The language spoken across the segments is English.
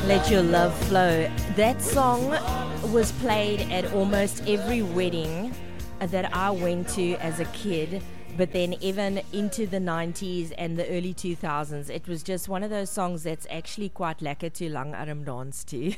Let Your Love Flow. That song was played at almost every wedding that I went to as a kid, but then even into the 90s and the early 2000s, it was just one of those songs that's actually quite lekker to langarm dance to.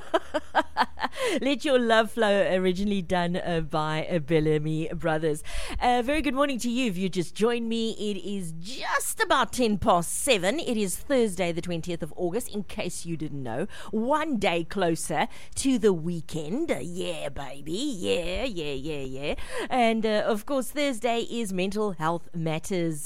Let Your Love Flow, originally done by Bellamy Brothers. Very good morning to you. If you just joined me, it is just about 7:10. It is Thursday, the 20th of August, in case you didn't know. One day closer to the weekend. Yeah, baby. Yeah. And, of course, Thursday is Mental Health Matters,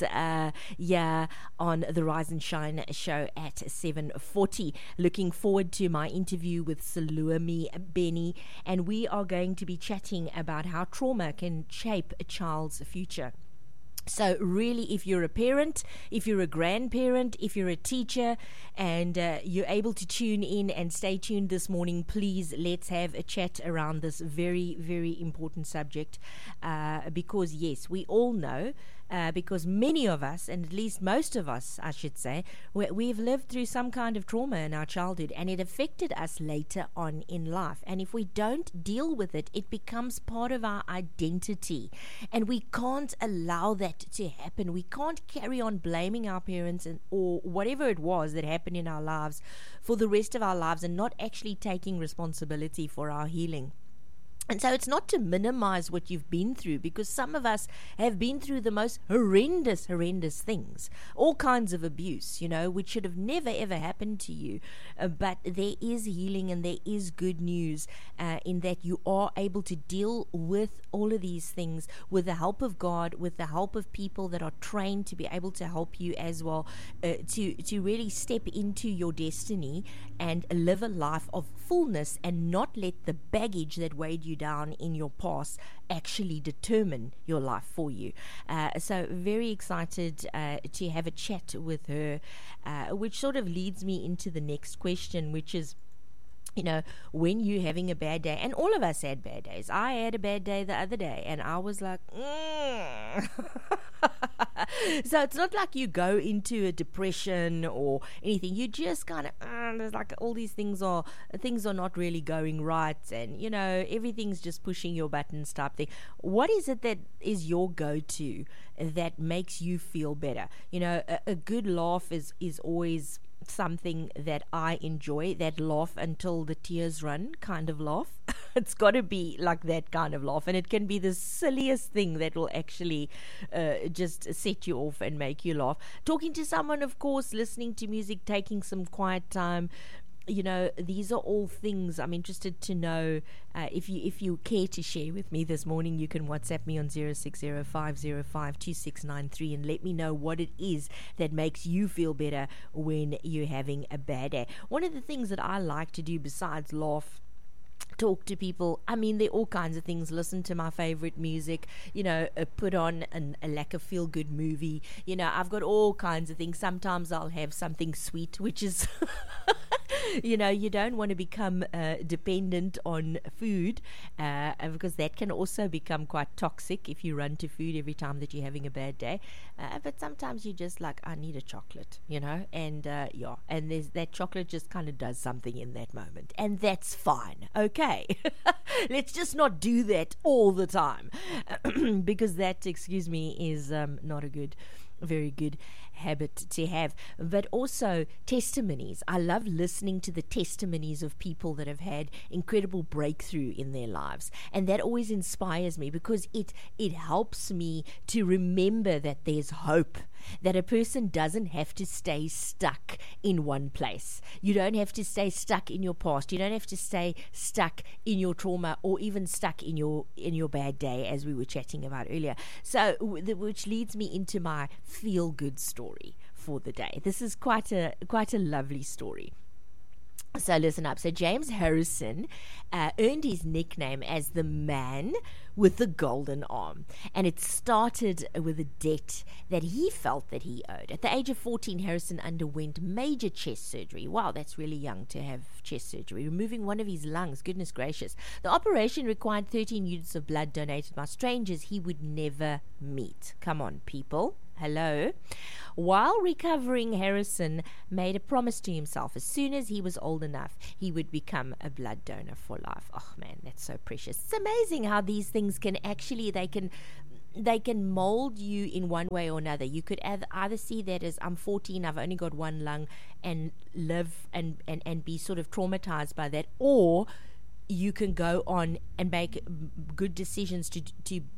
on the Rise and Shine show at 7:40. Looking forward to my interview with Salome Benny, and we are going to be chatting about how trauma can shape a child's future. So really, if you're a parent, if you're a grandparent, if you're a teacher, and you're able to tune in and stay tuned this morning, please let's have a chat around this very, very important subject, because yes, we all know, because many of us, and at least most of us, I should say, we've lived through some kind of trauma in our childhood, and it affected us later on in life. And if we don't deal with it, it becomes part of our identity, and we can't allow that to happen. We can't carry on blaming our parents or whatever it was that happened in our lives for the rest of our lives and not actually taking responsibility for our healing. And so it's not to minimize what you've been through, because some of us have been through the most horrendous things, all kinds of abuse, which should have never ever happened to you. But there is healing and there is good news in that you are able to deal with all of these things with the help of God, with the help of people that are trained to be able to help you as well, to really step into your destiny and live a life of fullness and not let the baggage that weighed you down in your past actually determine your life for you. So very excited to have a chat with her, which sort of leads me into the next question, which is, when you're having a bad day, and all of us had bad days. I had a bad day the other day, and I was like, So it's not like you go into a depression or anything. You just kind of, there's like all these things are not really going right, and everything's just pushing your buttons type thing. What is it that is your go-to that makes you feel better? A good laugh is always something that I enjoy, that laugh until the tears run kind of laugh. It's got to be like that kind of laugh, and it can be the silliest thing that will actually just set you off and make you laugh. Talking to someone, of course, listening to music, taking some quiet time. These are all things I'm interested to know. If you care to share with me this morning, you can WhatsApp me on 0605052693 and let me know what it is that makes you feel better when you're having a bad day. One of the things that I like to do besides laugh, talk to people, there are all kinds of things. Listen to my favorite music, put on a lekker feel-good movie. I've got all kinds of things. Sometimes I'll have something sweet, which is you don't want to become dependent on food, because that can also become quite toxic if you run to food every time that you're having a bad day. But sometimes you just like, I need a chocolate, and there's that chocolate just kind of does something in that moment, and that's fine. Okay. Let's just not do that all the time, because that, excuse me, is not a very good habit to have. But also testimonies. I love listening to the testimonies of people that have had incredible breakthrough in their lives, and that always inspires me, because it helps me to remember that there's hope, that a person doesn't have to stay stuck in one place. You don't have to stay stuck in your past. You don't have to stay stuck in your trauma, or even stuck in your bad day, as we were chatting about earlier. So which leads me into my feel good story for the day. This is quite a lovely story. So listen up. So James Harrison earned his nickname as the man with the golden arm, and it started with a debt that he felt that he owed. At the age of 14, Harrison underwent major chest surgery. Wow, that's really young to have chest surgery, removing one of his lungs. Goodness gracious. The operation required 13 units of blood donated by strangers he would never meet. Come on, people. Hello. While recovering, Harrison made a promise to himself. As soon as he was old enough, he would become a blood donor for life. Oh man, that's so precious. It's amazing how these things can actually, they can mold you in one way or another. You could either see that as, I'm 14, I've only got one lung, and live and be sort of traumatized by that, or you can go on and make good decisions to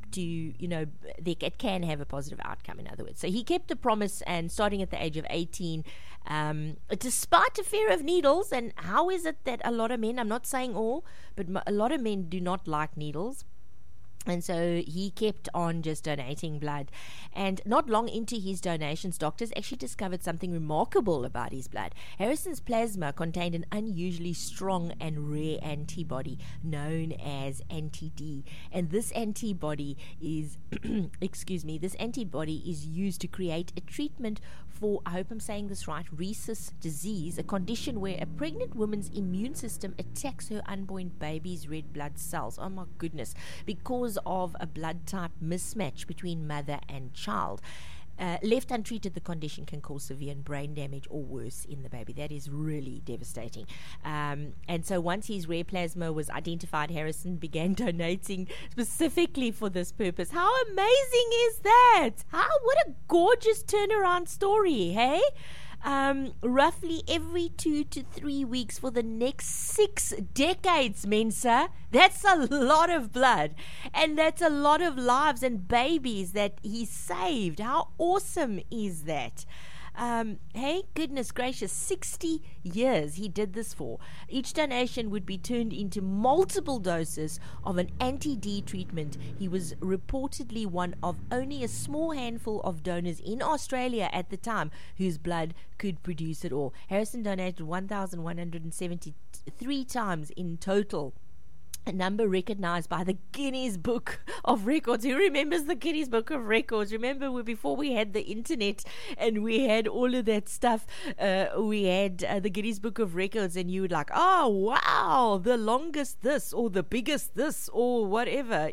it can have a positive outcome, in other words. So he kept the promise, and starting at the age of 18, despite the fear of needles. And how is it that a lot of men, I'm not saying all, but a lot of men do not like needles. And so he kept on just donating blood. And not long into his donations, doctors actually discovered something remarkable about his blood. Harrison's plasma contained an unusually strong and rare antibody known as anti-D. And this antibody is, this antibody is used to create a treatment for, I hope I'm saying this right, rhesus disease, a condition where a pregnant woman's immune system attacks her unborn baby's red blood cells. Oh my goodness. Because of a blood type mismatch between mother and child. Left untreated, the condition can cause severe brain damage or worse in the baby. That is really devastating. And so once his rare plasma was identified, Harrison began donating specifically for this purpose. How amazing is that? What a gorgeous turnaround story, hey? Roughly every 2 to 3 weeks for the next 6 decades, Mensa. That's a lot of blood, and that's a lot of lives and babies that he saved. How awesome is that? Hey, goodness gracious, 60 years he did this for. Each donation would be turned into multiple doses of an anti-D treatment. He was reportedly one of only a small handful of donors in Australia at the time whose blood could produce it all. Harrison donated 1,173 times in total. A number recognized by the Guinness Book of Records. Who remembers the Guinness Book of Records? Remember before we had the internet and we had all of that stuff, we had the Guinness Book of Records, and you would like, oh wow, the longest this or the biggest this or whatever,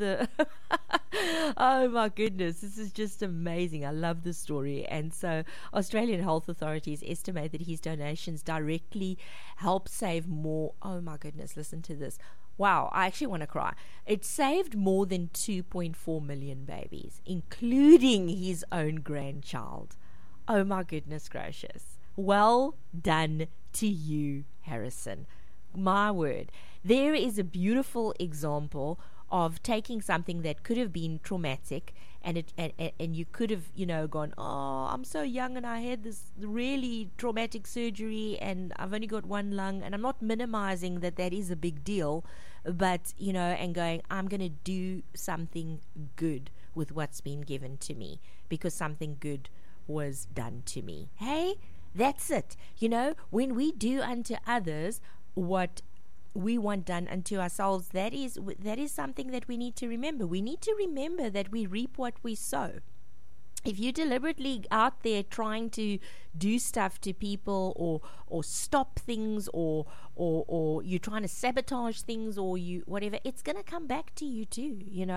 oh my goodness, this is just amazing. I love this story. And so Australian health authorities estimate that his donations directly help save more, oh my goodness, listen to this. Wow, I actually want to cry. It saved more than 2.4 million babies, including his own grandchild. Oh my goodness gracious. Well done to you, Harrison. My word. There is a beautiful example of taking something that could have been traumatic, and you could have, gone, oh, I'm so young and I had this really traumatic surgery and I've only got one lung, and I'm not minimizing that is a big deal, but, and going, I'm going to do something good with what's been given to me because something good was done to me. Hey, that's it. When we do unto others what we want done unto ourselves, that is something that we need to remember. We need to remember that we reap what we sow. If you're deliberately out there trying to do stuff to people or stop things or you're trying to sabotage things or you whatever, it's going to come back to you too,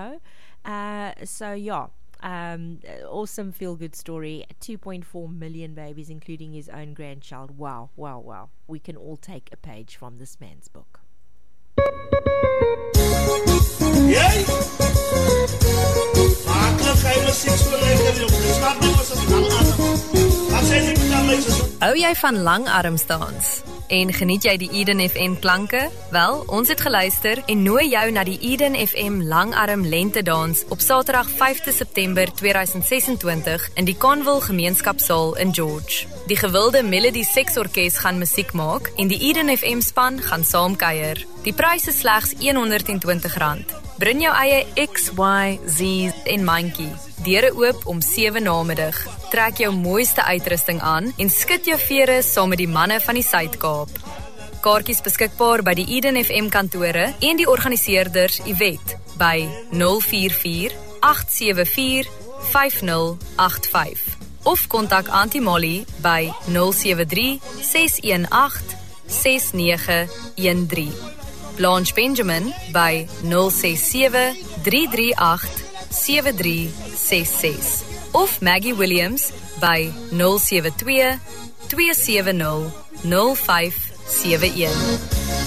awesome feel-good story. 2.4 million babies, including his own grandchild. Wow. We can all take a page from this man's book. Yay! Hou jy van langarmsdans? En geniet jy die Eden FM klanke? Wel, ons het geluister en nooi jou na die Eden FM langarm lentedans op Saterdag 5 September 2026 in die Conville Gemeenskapsaal in George. Die gewilde Melody Seksorkes gaan musiek maak en die Eden FM span gaan saamkuier. Die pryse is slegs R120. Bring jou eie X, Y, Z en mandjie. Deure oop om 7 namiddag. Trek jou mooiste uitrusting aan en skud jou vere saam met die manne van die Suid-Kaap. Kaartjies beskikbaar by die Eden FM kantore en die organiseerders Iwet by 044 874 5085 of kontak Auntie Molly by 073 618 6913. Blanche Benjamin by 067 338 7366. of Maggie Williams by 072 270 0571.